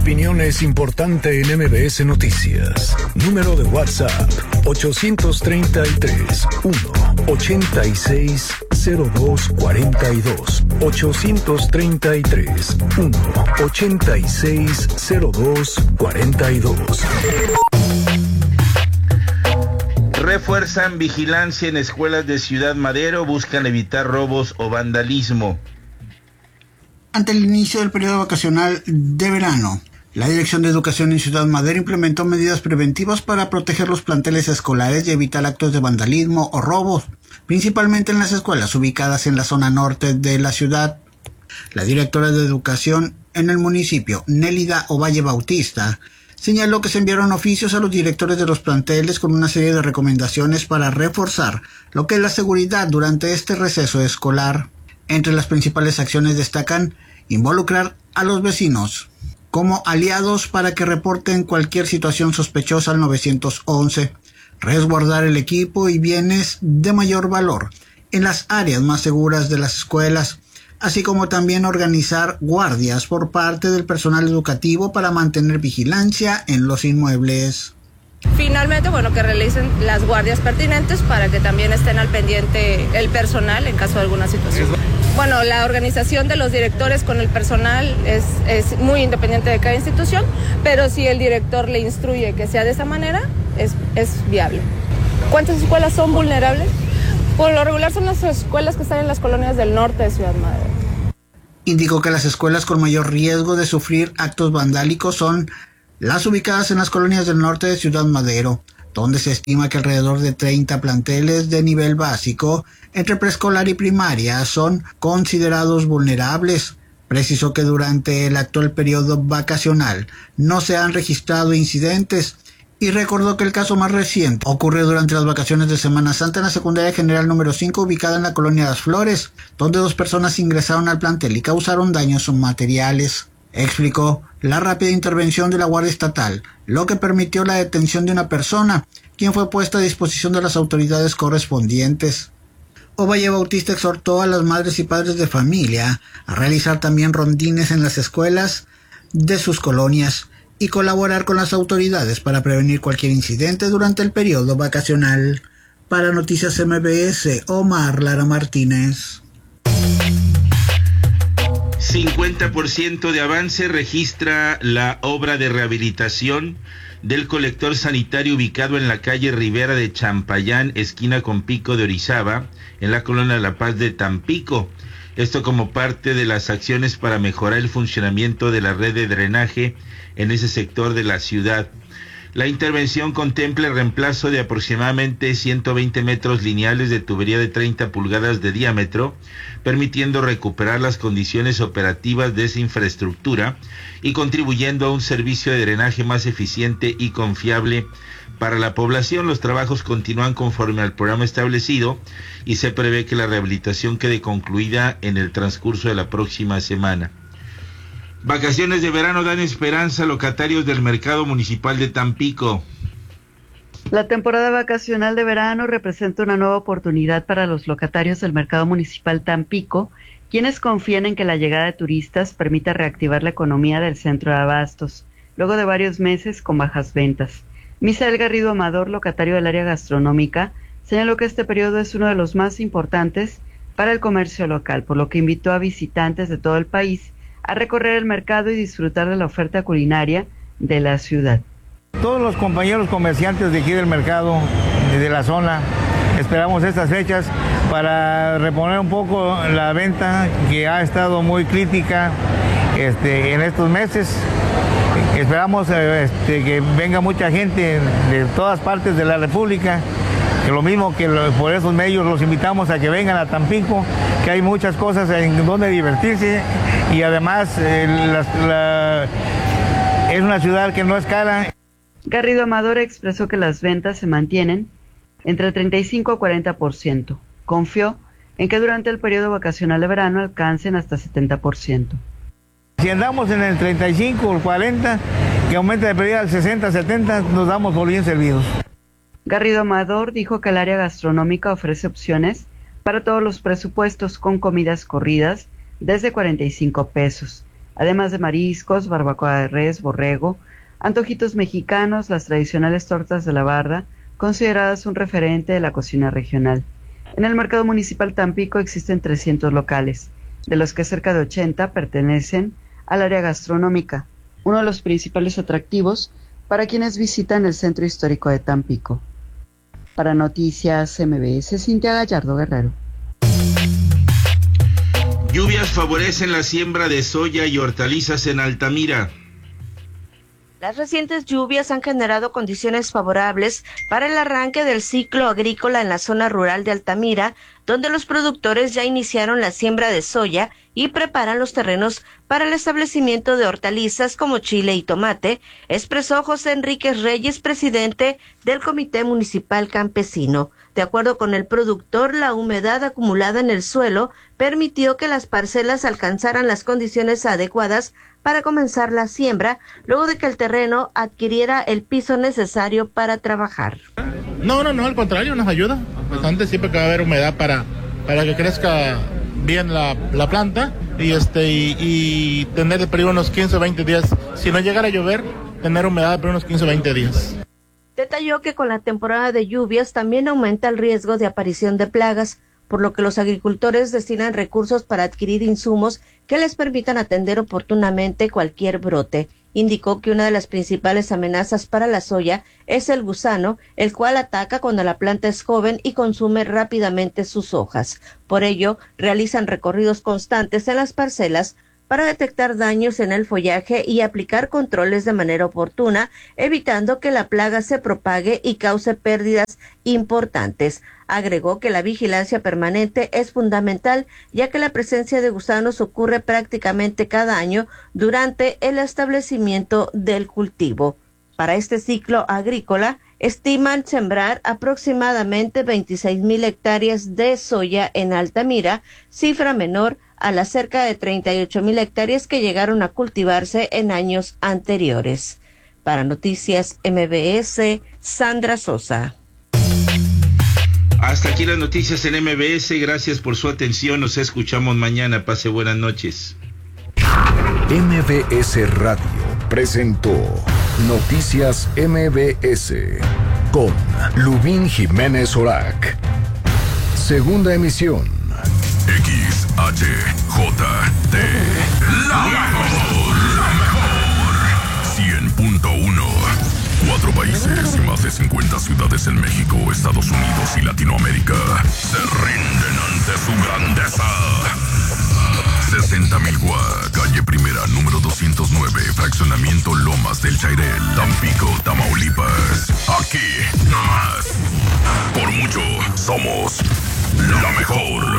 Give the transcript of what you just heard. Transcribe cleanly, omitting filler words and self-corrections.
opinión es importante en MBS Noticias. Número de WhatsApp 833-186-0242. 833-186-0242. Refuerzan vigilancia en escuelas de Ciudad Madero, buscan evitar robos o vandalismo. Ante el inicio del periodo vacacional de verano, la Dirección de Educación en Ciudad Madero implementó medidas preventivas para proteger los planteles escolares y evitar actos de vandalismo o robos, principalmente en las escuelas ubicadas en la zona norte de la ciudad. La directora de Educación en el municipio, Nélida Ovalle Bautista, señaló que se enviaron oficios a los directores de los planteles con una serie de recomendaciones para reforzar lo que es la seguridad durante este receso escolar. Entre las principales acciones destacan involucrar a los vecinos como aliados para que reporten cualquier situación sospechosa al 911, resguardar el equipo y bienes de mayor valor en las áreas más seguras de las escuelas, así como también organizar guardias por parte del personal educativo para mantener vigilancia en los inmuebles. Finalmente, que realicen las guardias pertinentes para que también estén al pendiente el personal en caso de alguna situación. La organización de los directores con el personal es muy independiente de cada institución, pero si el director le instruye que sea de esa manera, es viable. ¿Cuántas escuelas son vulnerables? Por lo regular son las escuelas que están en las colonias del norte de Ciudad Madero. Indicó que las escuelas con mayor riesgo de sufrir actos vandálicos son las ubicadas en las colonias del norte de Ciudad Madero, donde se estima que alrededor de 30 planteles de nivel básico, entre preescolar y primaria, son considerados vulnerables. Precisó que durante el actual periodo vacacional no se han registrado incidentes y recordó que el caso más reciente ocurrió durante las vacaciones de Semana Santa en la secundaria general número 5 ubicada en la colonia Las Flores, donde 2 personas ingresaron al plantel y causaron daños materiales. Explicó la rápida intervención de la Guardia Estatal, lo que permitió la detención de una persona, quien fue puesta a disposición de las autoridades correspondientes. Ovalle Bautista exhortó a las madres y padres de familia a realizar también rondines en las escuelas de sus colonias y colaborar con las autoridades para prevenir cualquier incidente durante el periodo vacacional. Para Noticias MBS, Omar Lara Martínez. 50% de avance registra la obra de rehabilitación del colector sanitario ubicado en la calle Rivera de Champayán, esquina con Pico de Orizaba, en la colonia La Paz de Tampico. Esto como parte de las acciones para mejorar el funcionamiento de la red de drenaje en ese sector de la ciudad. La intervención contempla el reemplazo de aproximadamente 120 metros lineales de tubería de 30 pulgadas de diámetro, permitiendo recuperar las condiciones operativas de esa infraestructura y contribuyendo a un servicio de drenaje más eficiente y confiable para la población. Los trabajos continúan conforme al programa establecido y se prevé que la rehabilitación quede concluida en el transcurso de la próxima semana. Vacaciones de verano dan esperanza a locatarios del mercado municipal de Tampico. La temporada vacacional de verano representa una nueva oportunidad para los locatarios del mercado municipal Tampico, quienes confían en que la llegada de turistas permita reactivar la economía del centro de abastos, luego de varios meses con bajas ventas. Misael Garrido Amador, locatario del área gastronómica, señaló que este periodo es uno de los más importantes para el comercio local, por lo que invitó a visitantes de todo el país a recorrer el mercado y disfrutar de la oferta culinaria de la ciudad. Todos los compañeros comerciantes de aquí del mercado, de la zona, esperamos estas fechas para reponer un poco la venta que ha estado muy crítica en estos meses. Esperamos que venga mucha gente de todas partes de la República, que lo mismo que por esos medios los invitamos a que vengan a Tampico, que hay muchas cosas en donde divertirse y además es una ciudad que no es cara. Garrido Amador expresó que las ventas se mantienen entre el 35 a 40%. Confió en que durante el periodo vacacional de verano alcancen hasta 70%. Si andamos en el 35 o el 40, que aumente de pérdida al 60, 70, nos damos por bien servidos. Garrido Amador dijo que el área gastronómica ofrece opciones para todos los presupuestos con comidas corridas desde 45 pesos. además de mariscos, barbacoa de res, borrego, antojitos mexicanos, las tradicionales tortas de la barda, consideradas un referente de la cocina regional. En el mercado municipal Tampico existen 300 locales, de los que cerca de 80 pertenecen al área gastronómica, uno de los principales atractivos para quienes visitan el centro histórico de Tampico. Para Noticias MBS, Cintia Gallardo Guerrero. Lluvias favorecen la siembra de soya y hortalizas en Altamira. Las recientes lluvias han generado condiciones favorables para el arranque del ciclo agrícola en la zona rural de Altamira, donde los productores ya iniciaron la siembra de soya y preparan los terrenos para el establecimiento de hortalizas como chile y tomate, expresó José Enríquez Reyes, presidente del Comité Municipal Campesino. De acuerdo con el productor, la humedad acumulada en el suelo permitió que las parcelas alcanzaran las condiciones adecuadas para comenzar la siembra, luego de que el terreno adquiriera el piso necesario para trabajar. No, al contrario, nos ayuda bastante, siempre que va a haber humedad para que crezca bien la planta y tener de periodo unos 15 o 20 días, si no llegara a llover, tener humedad por unos 15 o 20 días. Detalló que con la temporada de lluvias también aumenta el riesgo de aparición de plagas, por lo que los agricultores destinan recursos para adquirir insumos que les permitan atender oportunamente cualquier brote. Indicó que una de las principales amenazas para la soya es el gusano, el cual ataca cuando la planta es joven y consume rápidamente sus hojas. Por ello, realizan recorridos constantes en las parcelas para detectar daños en el follaje y aplicar controles de manera oportuna, evitando que la plaga se propague y cause pérdidas importantes. Agregó que la vigilancia permanente es fundamental, ya que la presencia de gusanos ocurre prácticamente cada año durante el establecimiento del cultivo. Para este ciclo agrícola, estiman sembrar aproximadamente 26,000 hectáreas de soya en Altamira, cifra menor a las cerca de 38,000 hectáreas que llegaron a cultivarse en años anteriores. Para Noticias MBS, Sandra Sosa. Hasta aquí las noticias en MBS. Gracias por su atención. Nos escuchamos mañana. Pase buenas noches. MBS Radio presentó Noticias MBS con Lubín Jiménez Orac. Segunda emisión. XHJT. La mejor. 100.1. 4 países y más de 50 ciudades en México, Estados Unidos y Latinoamérica se rinden ante su grandeza. 60,000 Guá, calle Primera, número 209, fraccionamiento Lomas del Chairel, Tampico, Tamaulipas. Aquí, nomás. Por mucho, somos la mejor.